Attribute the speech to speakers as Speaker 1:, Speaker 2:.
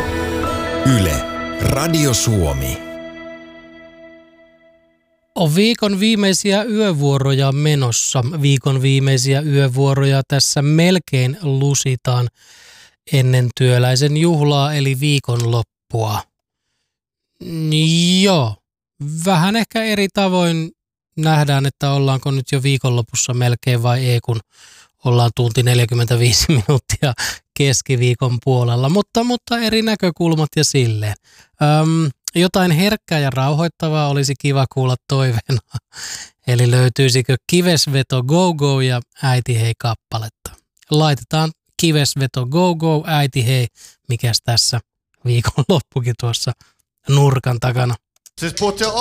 Speaker 1: Yle, Radio Suomi.
Speaker 2: On viikon viimeisiä yövuoroja menossa. Viikon viimeisiä yövuoroja tässä melkein lusitaan ennen työläisen juhlaa eli viikonloppua. Joo, vähän ehkä eri tavoin nähdään, että ollaanko nyt jo viikonlopussa melkein vai ei, kun ollaan tunti 45 minuuttia keskiviikon puolella, mutta eri näkökulmat ja silleen. Jotain herkkää ja rauhoittavaa olisi kiva kuulla toiveena. Eli löytyisikö Kivesveto Go Go ja Äiti hei kappaletta. Laitetaan Kivesveto Go Go, Äiti hei, mikäs tässä viikonloppukin tuossa nurkan takana.
Speaker 3: Siis put your